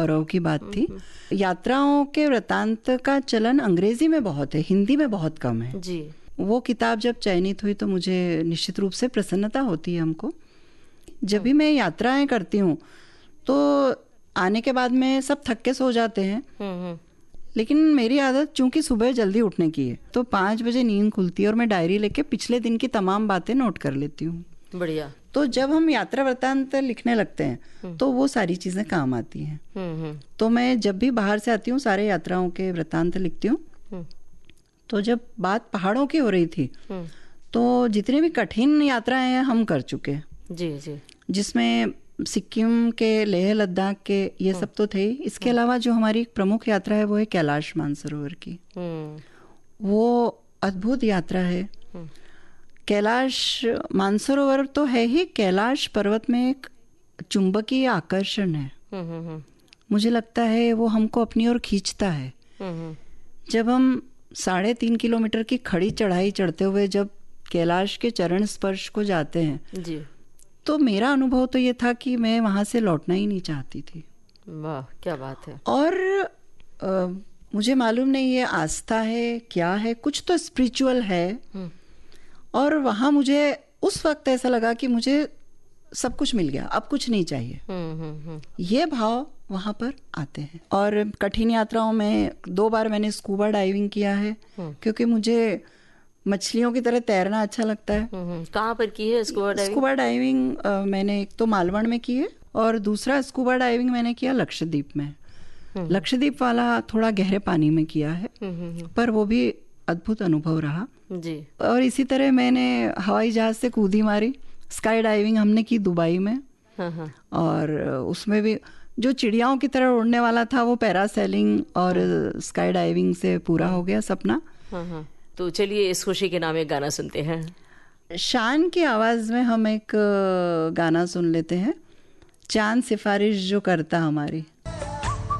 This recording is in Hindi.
गौरव की बात थी। यात्राओं के वृतांत का चलन अंग्रेजी में बहुत है, हिंदी में बहुत कम है जी। वो किताब जब चयनित हुई तो मुझे निश्चित रूप से प्रसन्नता होती है हमको। जब भी मैं यात्राएं करती हूँ तो आने के बाद में सब थक के सो जाते हैं, लेकिन मेरी आदत चूंकि सुबह जल्दी उठने की है तो 5 बजे नींद खुलती है और मैं डायरी लेके पिछले दिन की तमाम बातें नोट कर लेती हूँ। बढ़िया। तो जब हम यात्रा वृत्तांत लिखने लगते हैं तो वो सारी चीजें काम आती हैं। तो मैं जब भी बाहर से आती हूँ सारे यात्राओं के वृत्तांत लिखती हूँ। तो जब बात पहाड़ों की हो रही थी तो जितनी भी कठिन यात्राएं हैं हम कर चुके हैं जी जी, जिसमें सिक्किम के, लेह लद्दाख के, ये सब तो थे। इसके अलावा जो हमारी एक प्रमुख यात्रा है वो है कैलाश मानसरोवर की। वो अद्भुत यात्रा है। कैलाश मानसरोवर तो है ही, कैलाश पर्वत में एक चुंबकीय आकर्षण है। मुझे लगता है वो हमको अपनी ओर खींचता है। जब हम 3.5 किलोमीटर की खड़ी चढ़ाई चढ़ते हुए जब कैलाश के चरण स्पर्श को जाते हैं जी, तो मेरा अनुभव तो ये था कि मैं वहां से लौटना ही नहीं चाहती थी। वाह क्या बात है। और मुझे मालूम नहीं ये आस्था है क्या है, कुछ तो स्पिरिचुअल है। और वहां मुझे उस वक्त ऐसा लगा कि मुझे सब कुछ मिल गया, अब कुछ नहीं चाहिए। ये भाव वहां पर आते हैं। और कठिन यात्राओं में 2 बार मैंने स्कूबा डाइविंग किया है क्योंकि मुझे मछलियों की तरह तैरना अच्छा लगता है। कहाँ पर की है स्कूबा डाइविंग? स्कूबा डाइविंग मैंने एक तो मालवण में की है और दूसरा स्कूबा डाइविंग मैंने किया लक्षद्वीप में। लक्षद्वीप वाला थोड़ा गहरे पानी में किया है पर वो भी अद्भुत अनुभव रहा जी। और इसी तरह मैंने हवाई जहाज से कूदी मारी, स्काई डाइविंग हमने की दुबई में। और उसमें भी जो चिड़ियाओं की तरह उड़ने वाला था वो पैरासेलिंग और स्काई डाइविंग से पूरा हो गया सपना। तो चलिए इस खुशी के नाम एक गाना सुनते हैं। शान की आवाज में हम एक गाना सुन लेते हैं, चांद सिफारिश जो करता हमारी।